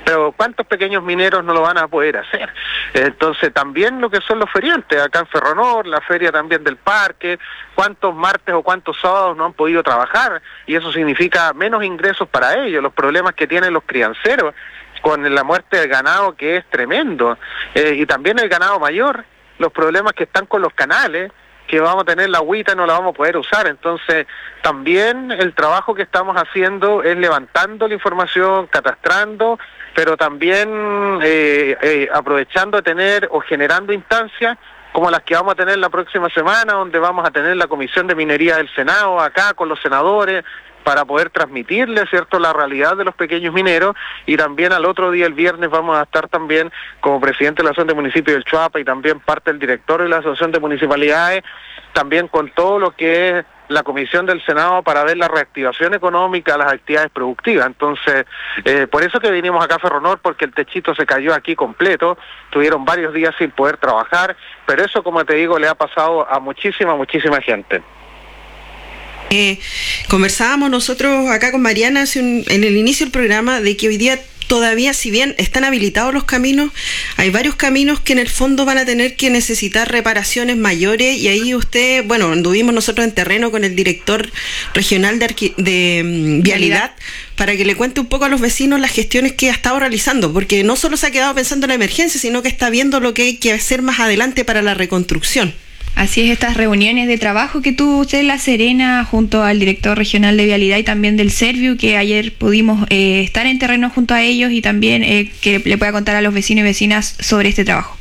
pero ¿cuántos pequeños mineros no lo van a poder hacer? Entonces también lo que son los feriantes, acá en Ferronor, la feria también del parque, ¿cuántos martes o cuántos sábados no han podido trabajar? Y eso significa menos ingresos para ellos, los problemas que tienen los crianceros con la muerte del ganado, que es tremendo, y también el ganado mayor, los problemas que están con los canales, que vamos a tener la agüita y no la vamos a poder usar. Entonces también el trabajo que estamos haciendo es levantando la información, catastrando, pero también aprovechando de tener o generando instancias como las que vamos a tener la próxima semana, donde vamos a tener la Comisión de Minería del Senado acá con los senadores, para poder transmitirle, ¿cierto?, la realidad de los pequeños mineros, y también al otro día, el viernes, vamos a estar también como presidente de la Asociación de Municipios del Choapa y también parte del directorio de la Asociación de Municipalidades, también con todo lo que es la Comisión del Senado para ver la reactivación económica, las actividades productivas. Entonces, por eso que vinimos acá a Ferronor, porque el techito se cayó aquí completo, tuvieron varios días sin poder trabajar, pero eso, como te digo, le ha pasado a muchísima gente. Conversábamos nosotros acá con Mariana en el inicio del programa de que hoy día todavía, si bien están habilitados los caminos, hay varios caminos que en el fondo van a tener que necesitar reparaciones mayores, y ahí usted, bueno, anduvimos nosotros en terreno con el director regional de Vialidad para que le cuente un poco a los vecinos las gestiones que ha estado realizando, porque no solo se ha quedado pensando en la emergencia, sino que está viendo lo que hay que hacer más adelante para la reconstrucción. Así es, estas reuniones de trabajo que tuvo usted en La Serena junto al director regional de Vialidad y también del Serviu, que ayer pudimos estar en terreno junto a ellos, y también que le pueda contar a los vecinos y vecinas sobre este trabajo.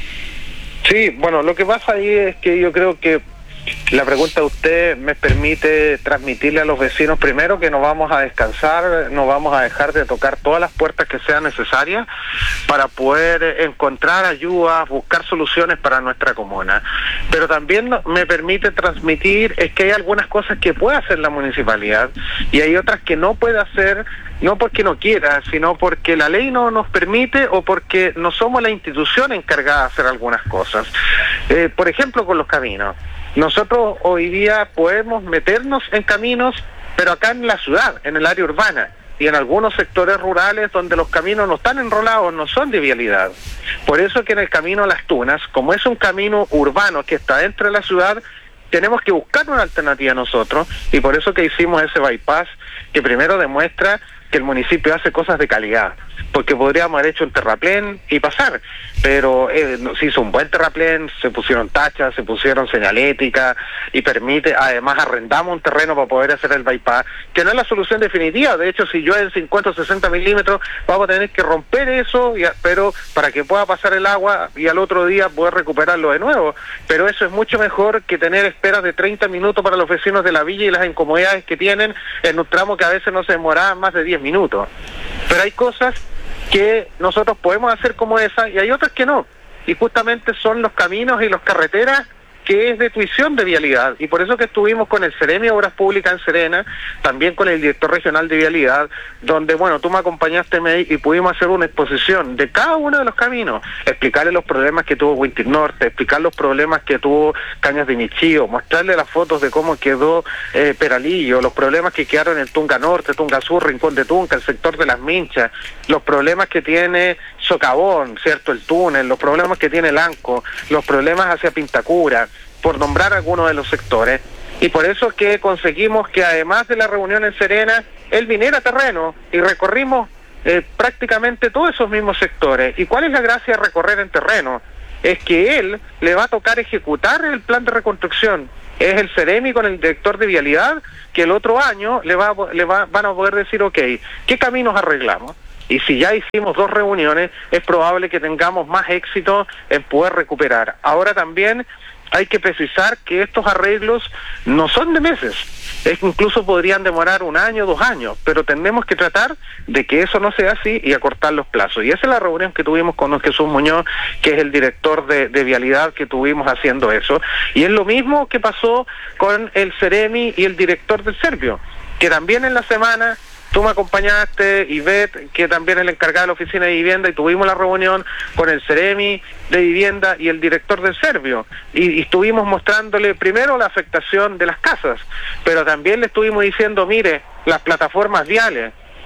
Sí, bueno, lo que pasa ahí es que yo creo que la pregunta de usted me permite transmitirle a los vecinos primero que no vamos a descansar, no vamos a dejar de tocar todas las puertas que sean necesarias para poder encontrar ayudas, buscar soluciones para nuestra comuna. Pero también me permite transmitir es que hay algunas cosas que puede hacer la municipalidad y hay otras que no puede hacer, no porque no quiera, sino porque la ley no nos permite o porque no somos la institución encargada de hacer algunas cosas. Por ejemplo, con los caminos. Nosotros hoy día podemos meternos en caminos, pero acá en la ciudad, en el área urbana, y en algunos sectores rurales donde los caminos no están enrolados, no son de vialidad. Por eso que en el camino a Las Tunas, como es un camino urbano que está dentro de la ciudad, tenemos que buscar una alternativa nosotros, y por eso que hicimos ese bypass, que primero demuestra que el municipio hace cosas de calidad, porque podríamos haber hecho un terraplén y pasar, pero se hizo un buen terraplén, se pusieron tachas, se pusieron señalética y permite, además arrendamos un terreno para poder hacer el bypass, que no es la solución definitiva. De hecho, si llueve en 50 o 60 milímetros, vamos a tener que romper eso, pero para que pueda pasar el agua y al otro día poder recuperarlo de nuevo, pero eso es mucho mejor que tener esperas de 30 minutos para los vecinos de la villa y las incomodidades que tienen en un tramo que a veces no se demoraban más de 10 minutos. Pero hay cosas que nosotros podemos hacer como esa y hay otras que no, y justamente son los caminos y las carreteras, que es de tuición de vialidad, y por eso que estuvimos con el Ceremi de Obras Públicas en Serena, también con el director regional de vialidad, donde, bueno, tú me acompañaste y pudimos hacer una exposición de cada uno de los caminos, explicarle los problemas que tuvo Huintir Norte, explicar los problemas que tuvo Cañas de Michío, mostrarle las fotos de cómo quedó Peralillo, los problemas que quedaron en Tunga Norte, Tunga Sur, Rincón de Tunca, el sector de Las Minchas, los problemas que tiene Socavón, ¿cierto?, el túnel, los problemas que tiene Lanco, los problemas hacia Pintacura, por nombrar algunos de los sectores. Y por eso que conseguimos que, además de la reunión en Serena, él viniera a terreno y recorrimos prácticamente todos esos mismos sectores. ¿Y cuál es la gracia de recorrer en terreno? Es que él le va a tocar ejecutar el plan de reconstrucción. Es el Ceremi con el director de vialidad que el otro año van a poder decir, ok, ¿qué caminos arreglamos? Y si ya hicimos 2 reuniones, es probable que tengamos más éxito en poder recuperar. Ahora también hay que precisar que estos arreglos no son de meses, es que incluso podrían demorar 1 año, 2 años, pero tenemos que tratar de que eso no sea así y acortar los plazos. Y esa es la reunión que tuvimos con don Jesús Muñoz, que es el director de vialidad, que tuvimos haciendo eso. Y es lo mismo que pasó con el Ceremi y el director del Servio, que también en la semana tú me acompañaste, Ivette, que también es el encargado de la oficina de vivienda, y tuvimos la reunión con el Ceremi de vivienda y el director del Servio, y estuvimos mostrándole primero la afectación de las casas, pero también le estuvimos diciendo, mire, las plataformas viales,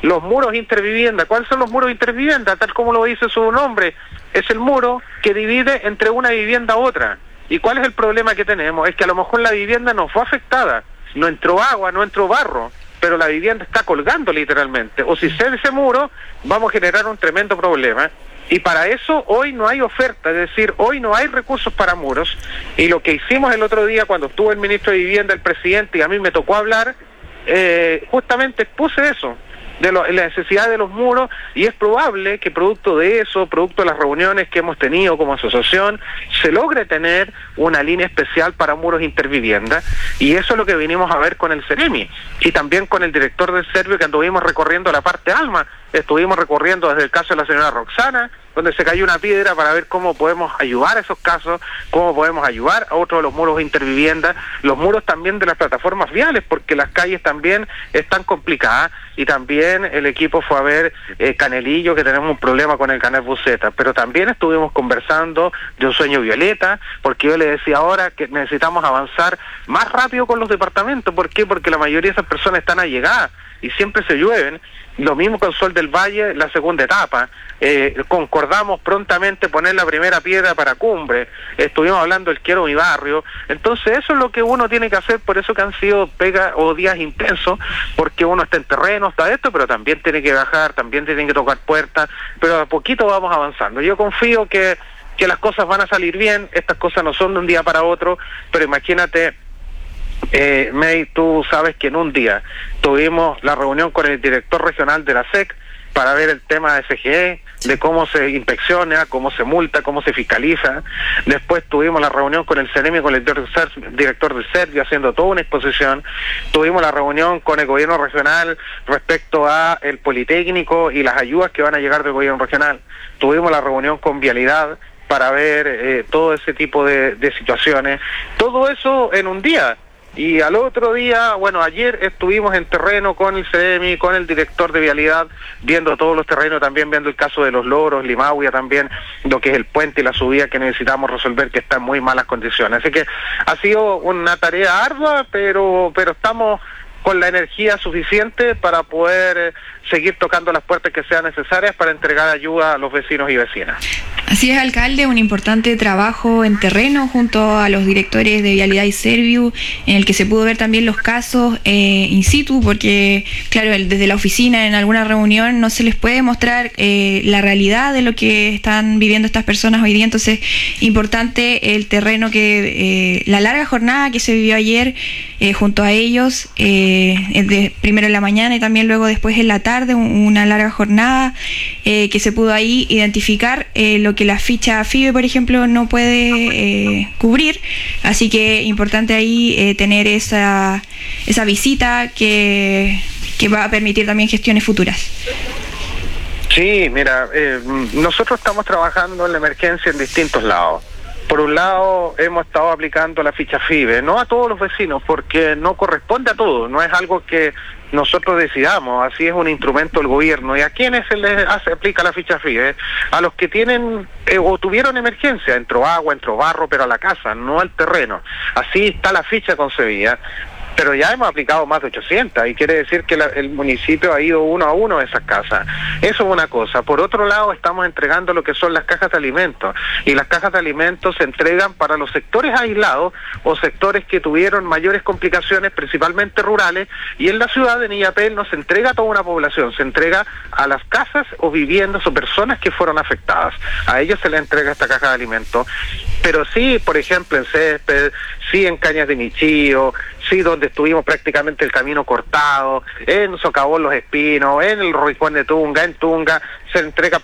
los muros intervivienda. ¿Cuáles son los muros intervivienda? Tal como lo dice su nombre, es el muro que divide entre una vivienda a otra. ¿Y cuál es el problema que tenemos? Es que a lo mejor la vivienda no fue afectada, no entró agua, no entró barro, pero la vivienda está colgando literalmente. O si cede ese muro, vamos a generar un tremendo problema. Y para eso hoy no hay oferta, es decir, hoy no hay recursos para muros. Y lo que hicimos el otro día cuando estuvo el ministro de Vivienda, el presidente, y a mí me tocó hablar, justamente expuse eso, de la necesidad de los muros, y es probable que producto de eso, producto de las reuniones que hemos tenido como asociación, se logre tener una línea especial para muros intervivienda, y eso es lo que vinimos a ver con el Ceremi, y también con el director del Servio, que anduvimos recorriendo la parte Alma. Estuvimos recorriendo desde el caso de la señora Roxana, donde se cayó una piedra, para ver cómo podemos ayudar a esos casos, cómo podemos ayudar a otros de los muros intervivienda, los muros también de las plataformas viales, porque las calles también están complicadas, y también el equipo fue a ver Canelillo, que tenemos un problema con el canal Buceta, pero también estuvimos conversando de un sueño violeta, porque yo le decía ahora que necesitamos avanzar más rápido con los departamentos. ¿Por qué? Porque la mayoría de esas personas están allegadas y siempre se llueven. Lo mismo con Sol del Valle, la segunda etapa. Concordamos prontamente poner la primera piedra para Cumbre. Estuvimos hablando del Quiero Mi Barrio. Entonces eso es lo que uno tiene que hacer, por eso que han sido días intensos, porque uno está en terreno, está esto, pero también tiene que bajar, también tiene que tocar puertas, pero a poquito vamos avanzando. Yo confío que las cosas van a salir bien. Estas cosas no son de un día para otro, pero imagínate, May, tú sabes que en un día tuvimos la reunión con el director regional de la SEC para ver el tema de SGE, de cómo se inspecciona, cómo se multa, cómo se fiscaliza. Después tuvimos la reunión con el CENEMI, con el director del Servio, haciendo toda una exposición. Tuvimos la reunión con el gobierno regional respecto a el Politécnico y las ayudas que van a llegar del gobierno regional. Tuvimos la reunión con Vialidad para ver todo ese tipo de situaciones. Todo eso en un día. Y al otro día, bueno, ayer estuvimos en terreno con el CEMI, con el director de Vialidad, viendo todos los terrenos, también viendo el caso de Los Loros, Limauia también, lo que es el puente y la subida que necesitamos resolver, que está en muy malas condiciones. Así que ha sido una tarea ardua, pero estamos con la energía suficiente para poder seguir tocando las puertas que sean necesarias para entregar ayuda a los vecinos y vecinas. Así es, alcalde, un importante trabajo en terreno junto a los directores de Vialidad y Serviu, en el que se pudo ver también los casos in situ, porque claro, desde la oficina en alguna reunión no se les puede mostrar la realidad de lo que están viviendo estas personas hoy día. Entonces, importante el terreno, que la larga jornada que se vivió ayer junto a ellos, primero en la mañana y también luego después en la tarde, una larga jornada que se pudo ahí identificar lo que la ficha FIBE, por ejemplo, no puede cubrir. Así que importante ahí tener esa visita que va a permitir también gestiones futuras. Sí, mira, nosotros estamos trabajando en la emergencia en distintos lados. Por un lado, hemos estado aplicando la ficha FIBE, no a todos los vecinos, porque no corresponde a todos, no es algo que nosotros decidamos, así es un instrumento del gobierno. ¿Y a quiénes se les aplica la ficha FIBE? A los que tienen o tuvieron emergencia, entró agua, entró barro, pero a la casa, no al terreno. Así está la ficha concebida. Pero ya hemos aplicado más de 800 y quiere decir que el municipio ha ido uno a uno a esas casas. Eso es una cosa. Por otro lado, estamos entregando lo que son las cajas de alimentos, y las cajas de alimentos se entregan para los sectores aislados o sectores que tuvieron mayores complicaciones, principalmente rurales, y en la ciudad de Illapel no se entrega a toda una población, se entrega a las casas o viviendas o personas que fueron afectadas. A ellos se les entrega esta caja de alimentos. Pero sí, por ejemplo, en Césped, sí en Cañas de Michío, sí donde estuvimos prácticamente el camino cortado, en Socavón Los Espinos, en el Rincón de Tunga, en Tunga, se entrega